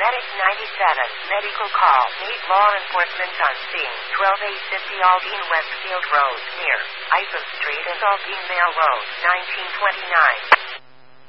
Medic 97, medical call. Need law enforcement on scene. 12850 Aldine Westfield Road, near Isom Street and Aldine Mail Road, 1929.